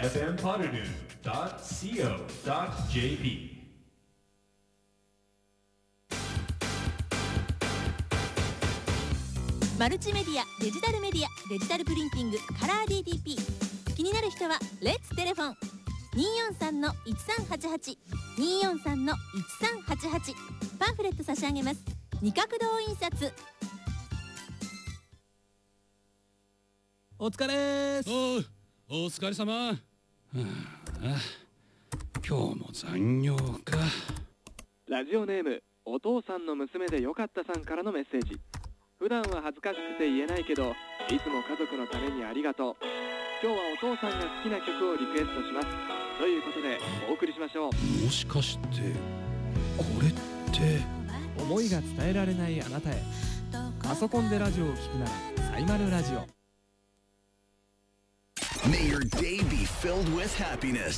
fmpodderdoom.co.jp。 マルチメディア、デジタルメディア、デジタルプリンティング、カラー DTP。 気になる人はレッツテレフォン 243-1388 243-1388。 パンフレット差し上げます。二角堂印刷。 お疲れーす。 お疲れ様。今日も残業か。 ラジオネームお父さんの娘でよかったさんからのメッセージ。普段は恥ずかしくて言えないけど、いつも家族のためにありがとう。今日はお父さんが好きな曲をリクエストします。ということでお送りしましょう。 もしかしてこれって思いが伝えられないあなたへ。パソコンでラジオを聞くならサイマルラジオ。 May your day be filled with happiness.